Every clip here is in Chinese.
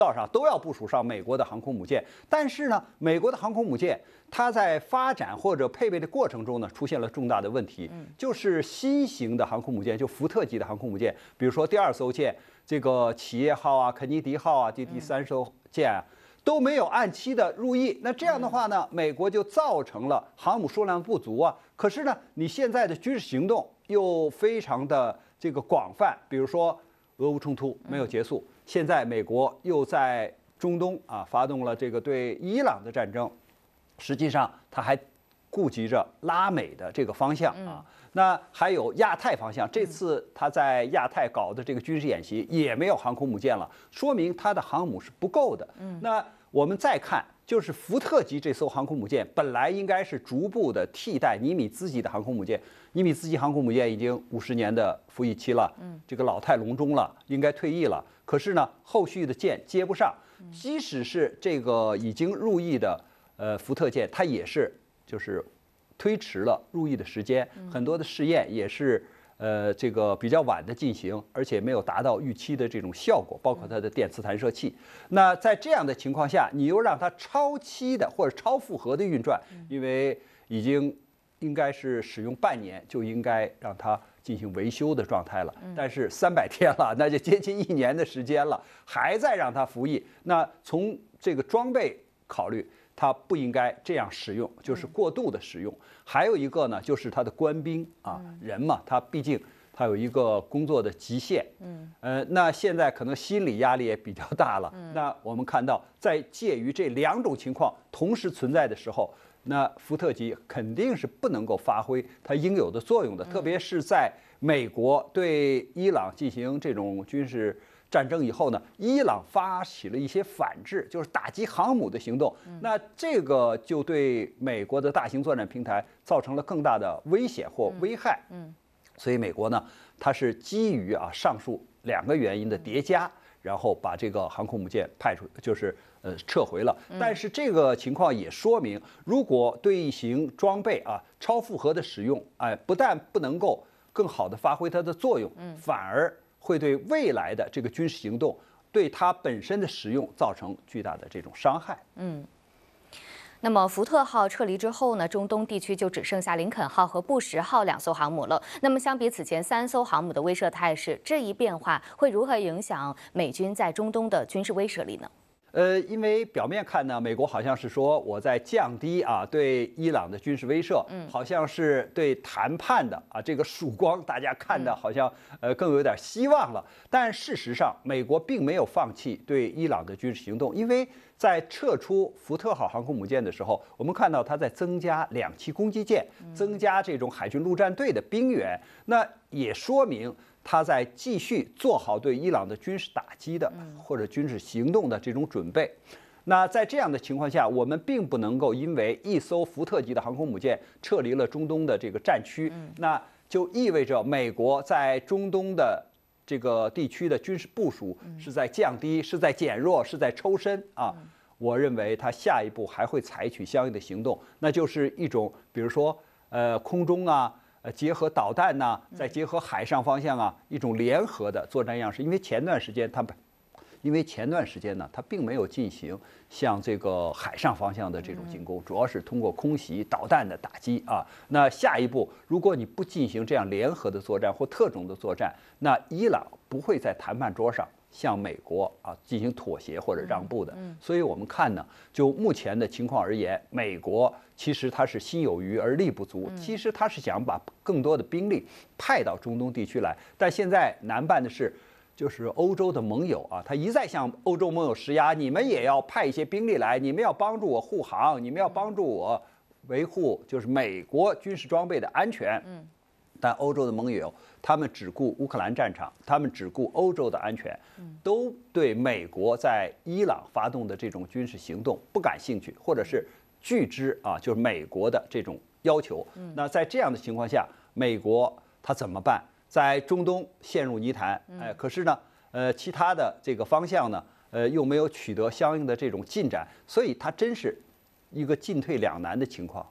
道上都要部署上美国的航空母舰。但是呢，美国的航空母舰它在发展或者配备的过程中呢，出现了重大的问题，就是新型的航空母舰，就福特级的航空母舰，比如说第2艘舰这个企业号啊、肯尼迪号啊，第3艘舰啊。都没有按期的入役，那这样的话呢，美国就造成了航母数量不足啊。可是呢，你现在的军事行动又非常的这个广泛，比如说俄乌冲突没有结束，现在美国又在中东啊发动了这个对伊朗的战争，实际上他还顾及着拉美的这个方向啊。那还有亚太方向，这次他在亚太搞的这个军事演习也没有航空母舰了，说明他的航母是不够的。那我们再看，就是福特级这艘航空母舰本来应该是逐步的替代尼米兹级的航空母舰，尼米兹级航空母舰已经50年的服役期了，这个老态龙钟了，应该退役了。可是呢，后续的舰接不上，即使是这个已经入役的福特舰，它也是就是推迟了入役的时间，很多的试验也是这个比较晚的进行，而且没有达到预期的这种效果，包括它的电磁弹射器。那在这样的情况下，你又让它超期的或者超负荷的运转，因为已经应该是使用半年就应该让它进行维修的状态了，但是300天了，那就接近1年的时间了，还在让它服役。那从这个装备考虑，它不应该这样使用，就是过度的使用。还有一个呢，就是它的官兵啊，人嘛，他毕竟他有一个工作的极限，那现在可能心理压力也比较大了。那我们看到，在介于这2种情况同时存在的时候，那福特级肯定是不能够发挥它应有的作用的，特别是在美国对伊朗进行这种军事战争以后呢，伊朗发起了一些反制，就是打击航母的行动。那这个就对美国的大型作战平台造成了更大的危险或危害。所以美国呢，它是基于上述2个原因的叠加，然后把这个航空母舰派出，就是撤回了。但是这个情况也说明，如果对型装备超负荷的使用，不但不能够更好的发挥它的作用，反而会对未来的这个军事行动，对它本身的使用造成巨大的这种伤害。 那么福特号撤离之后呢，中东地区就只剩下林肯号和布什号2艘航母了。那么相比此前3艘航母的威慑态势，这一变化会如何影响美军在中东的军事威慑力呢？ 因为表面看呢，美国好像是说我在降低对伊朗的军事威慑，好像是对谈判的这个曙光，大家看的好像更有点希望了。但事实上，美国并没有放弃对伊朗的军事行动，因为在撤出福特号航空母舰的时候，我们看到它在增加2栖攻击舰，增加这种海军陆战队的兵员，那也说明他在继续做好对伊朗的军事打击的或者军事行动的这种准备。那在这样的情况下，我们并不能够因为一艘福特级的航空母舰撤离了中东的这个战区，那就意味着美国在中东的这个地区的军事部署是在降低、是在减弱、是在抽身我认为他下一步还会采取相应的行动，那就是一种比如说空中结合导弹再结合海上方向一种联合的作战样式。因为前段时间呢，它并没有进行像这个海上方向的这种进攻，主要是通过空袭、导弹的打击那下一步，如果你不进行这样联合的作战或特种的作战，那伊朗不会在谈判桌上向美国进行妥协或者让步的。所以我们看呢，就目前的情况而言，美国其实它是心有余而力不足，其实它是想把更多的兵力派到中东地区来，但现在难办的是，就是欧洲的盟友他一再向欧洲盟友施压，你们也要派一些兵力来，你们要帮助我护航，你们要帮助我维护就是美国军事装备的安全。但欧洲的盟友他们只顾乌克兰战场，他们只顾欧洲的安全，都对美国在伊朗发动的这种军事行动不感兴趣，或者是拒之就是美国的这种要求。那在这样的情况下，美国他怎么办？在中东陷入泥潭，可是呢，其他的这个方向呢，又没有取得相应的这种进展，所以它真是一个进退两难的情况。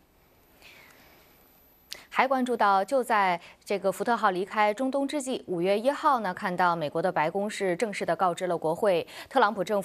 还关注到，就在这个福特号离开中东之际，5月1号呢，看到美国的白宫是正式的告知了国会，特朗普政府